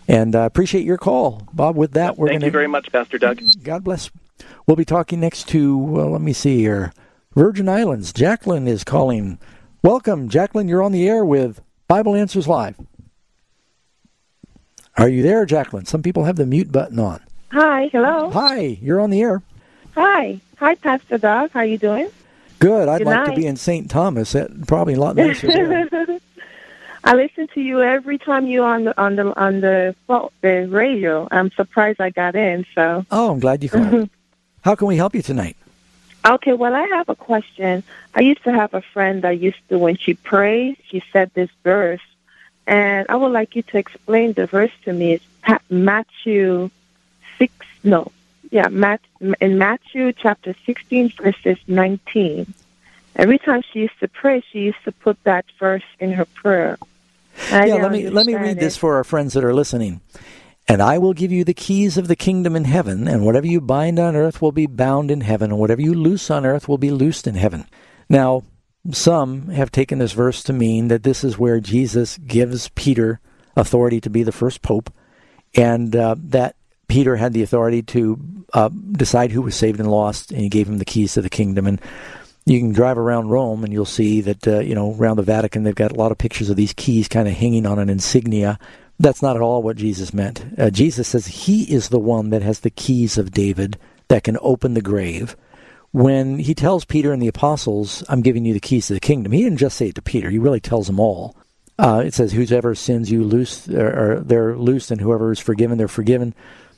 And I appreciate your call, Bob. With that, we're going to... Thank you very much, Pastor Doug. God bless. We'll be talking next to, let me see here, Virgin Islands. Jacqueline is calling. Welcome, Jacqueline. You're on the air with Bible Answers Live. Are you there, Jacqueline? Some people have the mute button on. Hi, hello. Hi, you're on the air. Hi, Pastor Doug. How you doing? Good. I'd like to be in St. Thomas. That's probably a lot nicer there. I listen to you every time you're on the radio. I'm surprised I got in. So. Oh, I'm glad you called. How can we help you tonight? Okay. Well, I have a question. I used to have a friend that used to, when she prayed, she said this verse, and I would like you to explain the verse to me. It's Matthew 6. No. Yeah, in Matthew chapter 16, verses 19. Every time she used to pray, she used to put that verse in her prayer. Let me read this for our friends that are listening. And I will give you the keys of the kingdom in heaven, and whatever you bind on earth will be bound in heaven, and whatever you loose on earth will be loosed in heaven. Now, some have taken this verse to mean that this is where Jesus gives Peter authority to be the first pope, and that Peter had the authority to decide who was saved and lost, and he gave him the keys to the kingdom. And you can drive around Rome, and you'll see that, around the Vatican, they've got a lot of pictures of these keys kind of hanging on an insignia. That's not at all what Jesus meant. Jesus says he is the one that has the keys of David that can open the grave. When he tells Peter and the apostles, I'm giving you the keys to the kingdom, he didn't just say it to Peter. He really tells them all. It says, whoever sins you loose, or they're loosed, and whoever is forgiven, they're forgiven.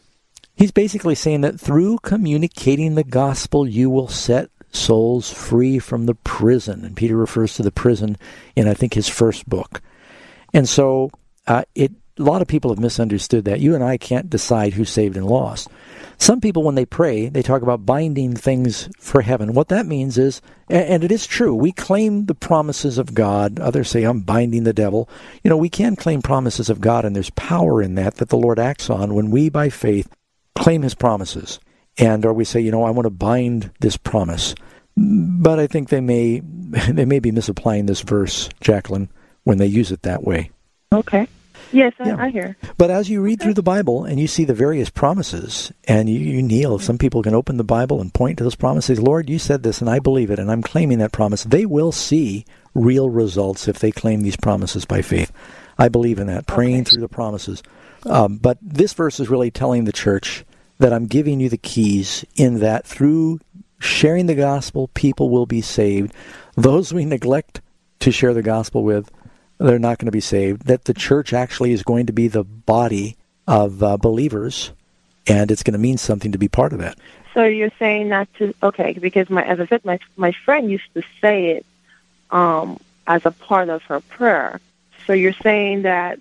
He's basically saying that through communicating the gospel, you will set souls free from the prison. And Peter refers to the prison in, I think, his first book. And so a lot of people have misunderstood that. You and I can't decide who's saved and lost. Some people, when they pray, they talk about binding things for heaven. What that means is, and it is true, we claim the promises of God. Others say, I'm binding the devil. We can claim promises of God, and there's power in that the Lord acts on when we, by faith, claim his promises. Or we say, I want to bind this promise. But I think they may be misapplying this verse, Jacqueline, when they use it that way. Okay. Yes, I hear. But as you read through the Bible and you see the various promises, and you kneel, some people can open the Bible and point to those promises. Lord, you said this, and I believe it, and I'm claiming that promise. They will see real results if they claim these promises by faith. I believe in that, praying through the promises. But this verse is really telling the church that I'm giving you the keys, in that through sharing the gospel, people will be saved. Those we neglect to share the gospel with, they're not going to be saved. That the church actually is going to be the body of believers, and it's going to mean something to be part of that. So you're saying not to, because as I said, my friend used to say it as a part of her prayer. So you're saying that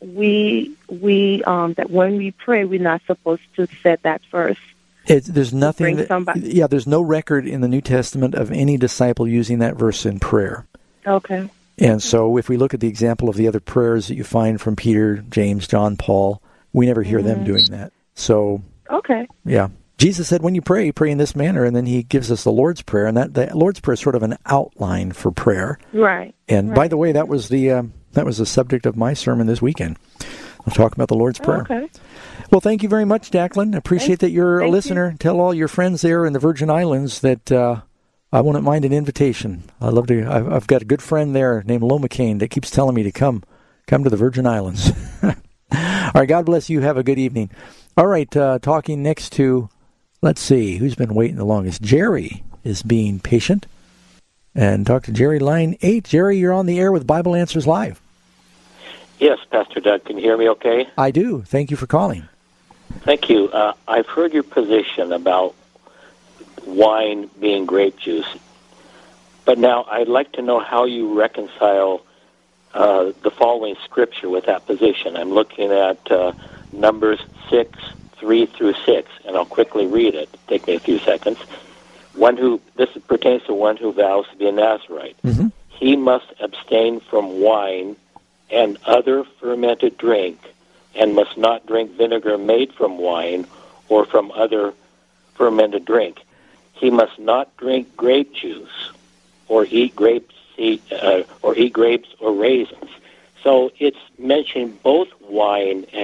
that when we pray, we're not supposed to say that verse. There's nothing. There's no record in the New Testament of any disciple using that verse in prayer. Okay. And so if we look at the example of the other prayers that you find from Peter, James, John, Paul, we never hear them doing that. So, yeah. Jesus said, when you pray, pray in this manner, and then he gives us the Lord's Prayer, and the Lord's Prayer is sort of an outline for prayer. Right. And by the way, that was the subject of my sermon this weekend. I'll talk about the Lord's Prayer. Okay. Well, thank you very much, Jacqueline. I appreciate that you're a listener. You. Tell all your friends there in the Virgin Islands that I wouldn't mind an invitation. I'd love to. I've got a good friend there named Lo McCain that keeps telling me to come to the Virgin Islands. All right, God bless you. Have a good evening. All right, talking next to, let's see, who's been waiting the longest? Jerry is being patient. And talk to Jerry, line 8. Jerry, you're on the air with Bible Answers Live. Yes, Pastor Doug. Can you hear me okay? I do. Thank you for calling. Thank you. I've heard your position about wine being grape juice. But now I'd like to know how you reconcile the following scripture with that position. I'm looking at Numbers 6, 3 through 6, and I'll quickly read it. Take me a few seconds. This pertains to one who vows to be a Nazirite. Mm-hmm. He must abstain from wine and other fermented drink, and must not drink vinegar made from wine or from other fermented drink. He must not drink grape juice or eat grapes or raisins. So it's mentioning both wine and